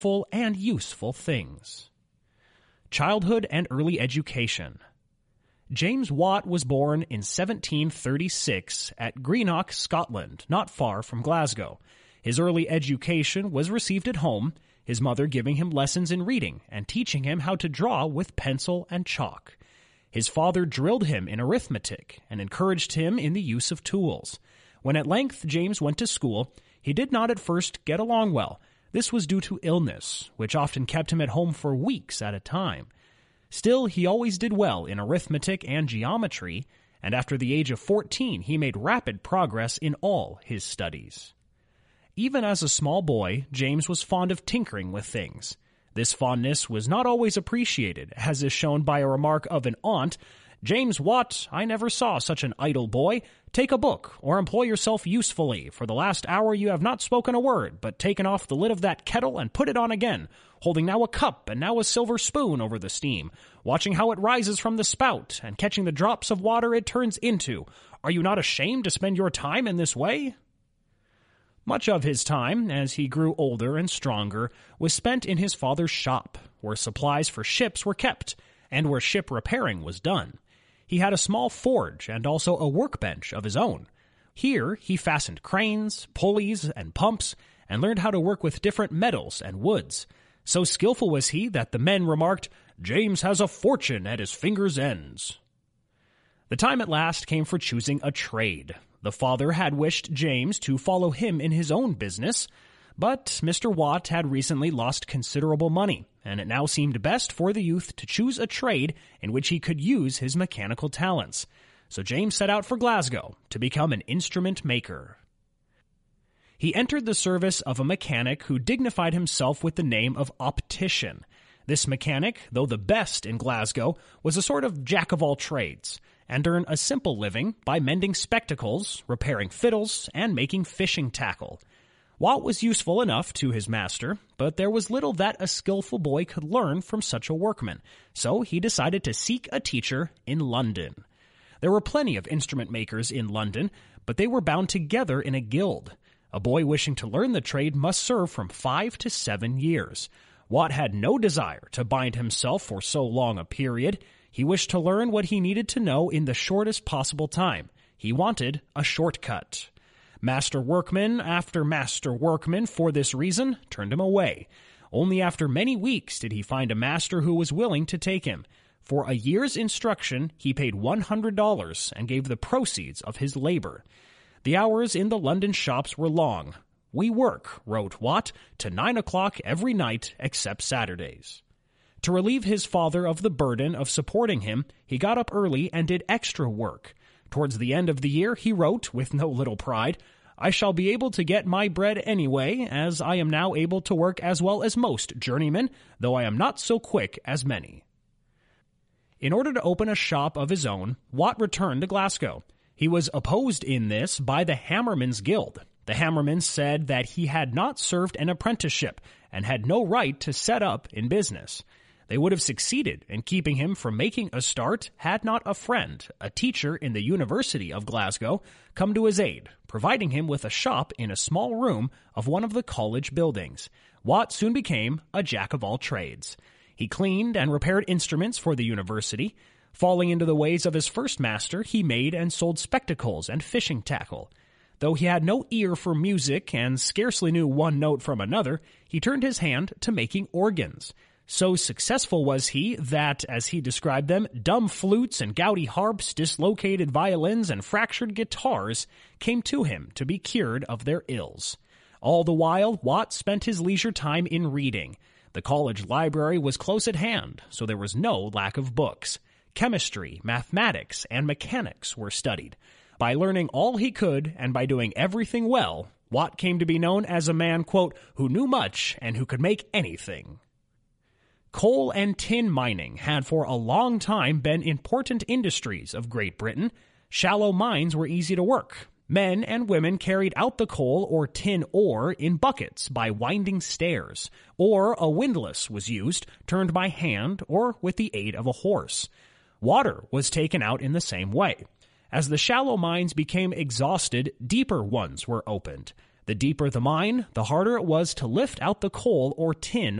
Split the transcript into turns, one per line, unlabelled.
full and useful things. Childhood and early education. James Watt was born in 1736 at Greenock, Scotland, not far from Glasgow. His early education was received at home, his mother giving him lessons in reading and teaching him how to draw with pencil and chalk. His father drilled him in arithmetic and encouraged him in the use of tools. When at length James went to school, he did not at first get along well. This was due to illness, which often kept him at home for weeks at a time. Still, he always did well in arithmetic and geometry, and after the age of 14, he made rapid progress in all his studies. Even as a small boy, James was fond of tinkering with things. This fondness was not always appreciated, as is shown by a remark of an aunt, "James Watt, I never saw such an idle boy. Take a book, or employ yourself usefully. For the last hour you have not spoken a word, but taken off the lid of that kettle and put it on again, holding now a cup and now a silver spoon over the steam, watching how it rises from the spout, and catching the drops of water it turns into. Are you not ashamed to spend your time in this way?" Much of his time, as he grew older and stronger, was spent in his father's shop, where supplies for ships were kept, and where ship repairing was done. He had a small forge and also a workbench of his own. Here he fastened cranes, pulleys, and pumps, and learned how to work with different metals and woods. So skillful was he that the men remarked, "James has a fortune at his fingers' ends." The time at last came for choosing a trade. The father had wished James to follow him in his own business, but Mr. Watt had recently lost considerable money, and it now seemed best for the youth to choose a trade in which he could use his mechanical talents. So James set out for Glasgow to become an instrument maker. He entered the service of a mechanic who dignified himself with the name of optician. This mechanic, though the best in Glasgow, was a sort of jack-of-all-trades, and earned a simple living by mending spectacles, repairing fiddles, and making fishing tackle. Watt was useful enough to his master, but there was little that a skillful boy could learn from such a workman, so he decided to seek a teacher in London. There were plenty of instrument makers in London, but they were bound together in a guild. A boy wishing to learn the trade must serve from 5 to 7 years. Watt had no desire to bind himself for so long a period. He wished to learn what he needed to know in the shortest possible time. He wanted a shortcut. Master workman after master workman, for this reason, turned him away. Only after many weeks did he find a master who was willing to take him. For a year's instruction, he paid $100 and gave the proceeds of his labor. The hours in the London shops were long. "We work," wrote Watt, "to 9 o'clock every night except Saturdays." To relieve his father of the burden of supporting him, he got up early and did extra work. Towards the end of the year, he wrote, with no little pride, "I shall be able to get my bread anyway, as I am now able to work as well as most journeymen, though I am not so quick as many." In order to open a shop of his own, Watt returned to Glasgow. He was opposed in this by the Hammermen's Guild. The Hammermen said that he had not served an apprenticeship and had no right to set up in business. They would have succeeded in keeping him from making a start had not a friend, a teacher in the University of Glasgow, come to his aid, providing him with a shop in a small room of one of the college buildings. Watt soon became a jack-of-all-trades. He cleaned and repaired instruments for the university. Falling into the ways of his first master, he made and sold spectacles and fishing tackle. Though he had no ear for music and scarcely knew one note from another, he turned his hand to making organs. So successful was he that, as he described them, dumb flutes and gouty harps, dislocated violins, and fractured guitars came to him to be cured of their ills. All the while, Watt spent his leisure time in reading. The college library was close at hand, so there was no lack of books. Chemistry, mathematics, and mechanics were studied. By learning all he could, and by doing everything well, Watt came to be known as a man, quote, "who knew much and who could make anything." Coal and tin mining had for a long time been important industries of Great Britain. Shallow mines were easy to work. Men and women carried out the coal or tin ore in buckets by winding stairs, or a windlass was used, turned by hand or with the aid of a horse. Water was taken out in the same way. As the shallow mines became exhausted, deeper ones were opened. The deeper the mine, the harder it was to lift out the coal or tin